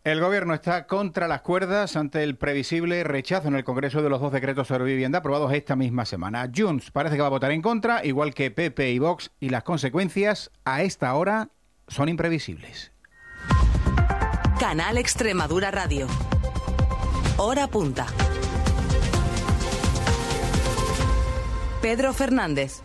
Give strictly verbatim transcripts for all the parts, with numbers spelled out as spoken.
El Gobierno está contra las cuerdas ante el previsible rechazo en el Congreso de los dos decretos sobre vivienda aprobados esta misma semana. Junts parece que va a votar en contra, igual que P P y Vox, y las consecuencias a esta hora son imprevisibles. Canal Extremadura Radio. Hora punta. Pedro Fernández.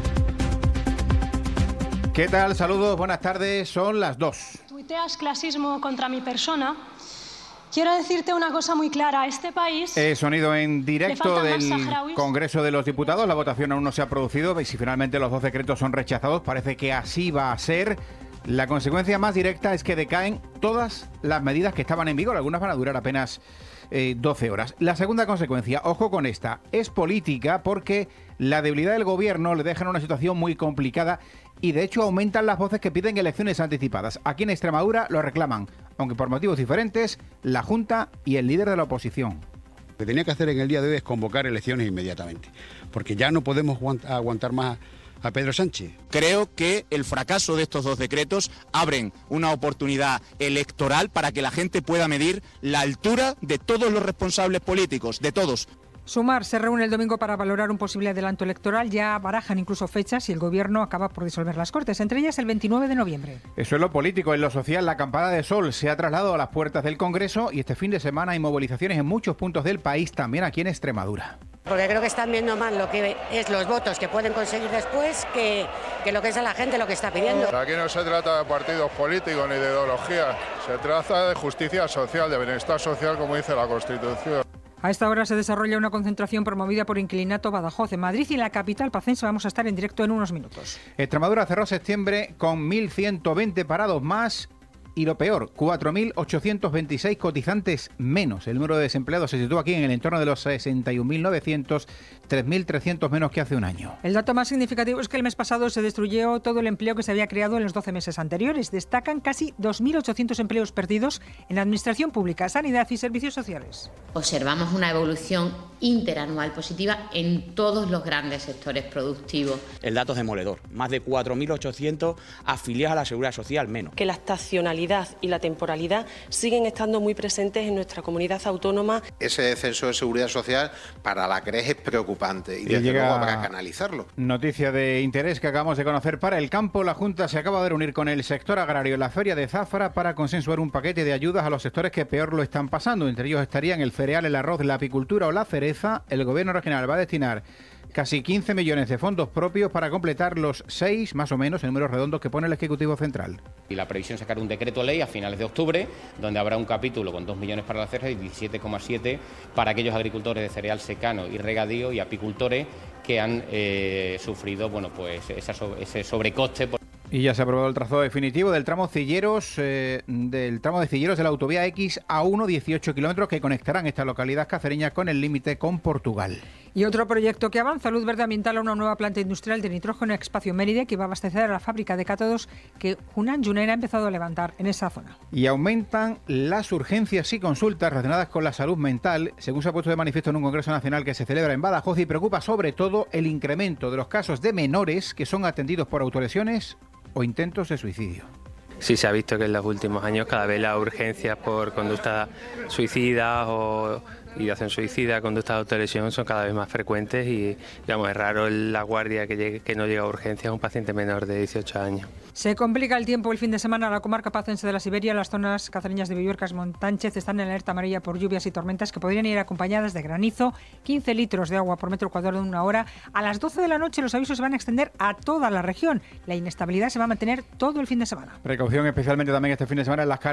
¿Qué tal? Saludos, buenas tardes, son las dos. Tuiteas clasismo contra mi persona. Quiero decirte una cosa muy clara, este país... Eh, sonido en directo del Congreso de los Diputados, la votación aún no se ha producido y si finalmente los dos decretos son rechazados, parece que así va a ser. La consecuencia más directa es que decaen todas las medidas que estaban en vigor, algunas van a durar apenas eh, doce horas. La segunda consecuencia, ojo con esta, es política porque la debilidad del Gobierno le deja en una situación muy complicada y de hecho aumentan las voces que piden elecciones anticipadas. Aquí en Extremadura lo reclaman, aunque por motivos diferentes, la Junta y el líder de la oposición. Lo que tenía que hacer en el día de hoy es convocar elecciones inmediatamente, porque ya no podemos aguantar más a Pedro Sánchez. Creo que el fracaso de estos dos decretos abren una oportunidad electoral para que la gente pueda medir la altura de todos los responsables políticos, de todos. Sumar se reúne el domingo para valorar un posible adelanto electoral. Ya barajan incluso fechas y el Gobierno acaba por disolver las Cortes, entre ellas el veintinueve de noviembre. Eso es lo político. En lo social, la acampada de sol se ha trasladado a las puertas del Congreso y este fin de semana hay movilizaciones en muchos puntos del país, también aquí en Extremadura. Porque creo que están viendo más lo que es los votos que pueden conseguir después que, que lo que es a la gente lo que está pidiendo. Aquí no se trata de partidos políticos ni de ideología, se trata de justicia social, de bienestar social, como dice la Constitución. A esta hora se desarrolla una concentración promovida por Inclinato Badajoz en Madrid y en la capital pacense. Vamos a estar en directo en unos minutos. Extremadura cerró septiembre con mil ciento veinte parados más y lo peor, cuatro mil ochocientos veintiséis cotizantes menos. El número de desempleados se sitúa aquí en el entorno de los sesenta y un mil novecientos, tres mil trescientos menos que hace un año. El dato más significativo es que el mes pasado se destruyó todo el empleo que se había creado en los doce meses anteriores. Destacan casi dos mil ochocientos empleos perdidos en la administración pública, sanidad y servicios sociales. Observamos una evolución interanual positiva en todos los grandes sectores productivos. El dato es demoledor, más de cuatro mil ochocientos afiliados a la Seguridad Social menos. Que la estacionalidad y la temporalidad siguen estando muy presentes en nuestra comunidad autónoma. Ese descenso de seguridad social para la C R E S es preocupante y desde luego habrá que analizarlo. Noticia de interés que acabamos de conocer para el campo. La Junta se acaba de reunir con el sector agrario en la Feria de Zafra para consensuar un paquete de ayudas a los sectores que peor lo están pasando. Entre ellos estarían el cereal, el arroz, la apicultura o la cereza. El Gobierno regional va a destinar casi quince millones de fondos propios para completar los seis, más o menos, en números redondos que pone el Ejecutivo Central. Y la previsión es sacar un decreto ley a finales de octubre, donde habrá un capítulo con dos millones para la cereza y diecisiete coma siete para aquellos agricultores de cereal secano y regadío y apicultores que han eh, sufrido bueno, pues esa, ese sobrecoste. Por... Y ya se ha aprobado el trazado definitivo del tramo Cilleros, eh, del tramo de Cilleros de la autovía X A uno, dieciocho kilómetros que conectarán esta localidad cacereña con el límite con Portugal. Y otro proyecto que avanza, Luz Verde Ambiental a una nueva planta industrial de nitrógeno Espacio Mérida que va a abastecer a la fábrica de cátodos que Hunan Junera ha empezado a levantar en esa zona. Y aumentan las urgencias y consultas relacionadas con la salud mental, según se ha puesto de manifiesto en un Congreso Nacional que se celebra en Badajoz y preocupa sobre todo el incremento de los casos de menores que son atendidos por autolesiones o intentos de suicidio. Sí, se ha visto que en los últimos años cada vez las urgencias por conductas suicidas o ideación suicida, conductas de autolesión son cada vez más frecuentes y digamos, es raro la guardia que, llegue, que no llega a urgencias a un paciente menor de dieciocho años. Se complica el tiempo el fin de semana en la comarca pacense de la Siberia. Las zonas cacereñas de Villuercas, Montánchez están en alerta amarilla por lluvias y tormentas que podrían ir acompañadas de granizo, quince litros de agua por metro cuadrado en una hora. A las doce de la noche los avisos se van a extender a toda la región. La inestabilidad se va a mantener todo el fin de semana. Precaución especialmente también este fin de semana en las